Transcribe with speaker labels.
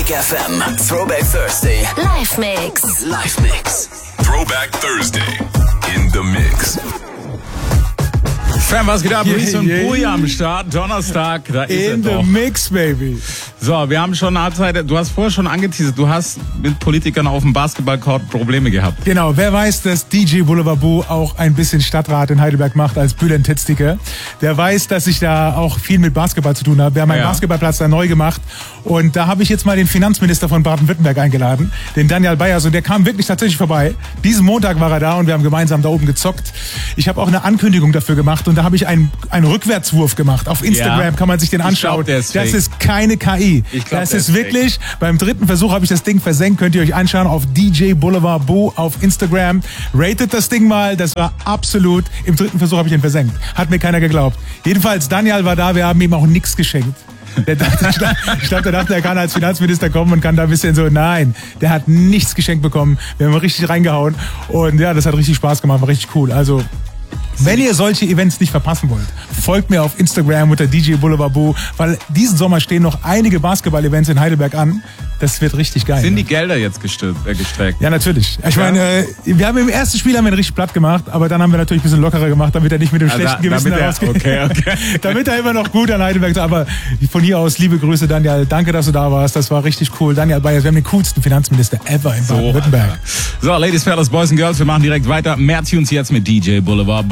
Speaker 1: FM. Throwback Thursday.
Speaker 2: Live Mix.
Speaker 1: Live Mix.
Speaker 3: Throwback Thursday. In the Mix.
Speaker 4: Fam, was geht ab? Ries und Bui am Start. Donnerstag, da ist er
Speaker 5: In
Speaker 4: doch.
Speaker 5: the Mix, baby.
Speaker 4: So, wir haben schon eine Zeit, du hast vorher schon angeteasert, du hast mit Politikern auf dem Basketballcourt Probleme gehabt.
Speaker 5: Genau, wer weiß, dass DJ Boulevard Boo auch ein bisschen Stadtrat in Heidelberg macht als Bülent Titzdicker, der weiß, dass ich da auch viel mit Basketball zu tun habe. Wir haben einen Basketballplatz da neu gemacht und da habe ich jetzt mal den Finanzminister von Baden-Württemberg eingeladen, den Daniel Bayers, und der kam wirklich tatsächlich vorbei. Diesen Montag war er da und wir haben gemeinsam da oben gezockt. Ich habe auch eine Ankündigung dafür gemacht und da habe ich einen Rückwärtswurf gemacht. Auf Instagram kann man sich den anschauen. Das ist keine KI. Das ist wirklich, beim dritten Versuch habe ich das Ding versenkt. Könnt ihr euch anschauen auf DJ Boulevard Boo auf Instagram. Ratet das Ding mal. Das war absolut, im dritten Versuch habe ich ihn versenkt. Hat mir keiner geglaubt. Jedenfalls, Daniel war da. Wir haben ihm auch nichts geschenkt. Ich glaube, der dachte, er kann als Finanzminister kommen und kann da ein bisschen so, nein, der hat nichts geschenkt bekommen. Wir haben richtig reingehauen und ja, das hat richtig Spaß gemacht, war richtig cool. Also, wenn ihr solche Events nicht verpassen wollt, folgt mir auf Instagram unter DJ Boulevard Boo, weil diesen Sommer stehen noch einige Basketball-Events in Heidelberg an. Das wird richtig geil.
Speaker 4: Sind die Gelder jetzt gestreckt?
Speaker 5: Ja, natürlich. Ich meine, wir haben im ersten Spiel einen richtig platt gemacht, aber dann haben wir natürlich ein bisschen lockerer gemacht, damit er nicht mit dem schlechten Gewissen rausgeht.
Speaker 4: Okay.
Speaker 5: Damit er immer noch gut an Heidelberg ist. Aber von hier aus, liebe Grüße, Daniel. Danke, dass du da warst. Das war richtig cool. Daniel Bayers, wir haben den coolsten Finanzminister ever in Baden-Württemberg.
Speaker 4: So, Ladies, Fellas, Boys and Girls, wir machen direkt weiter. Mehr Tunes jetzt mit DJ Boulevard.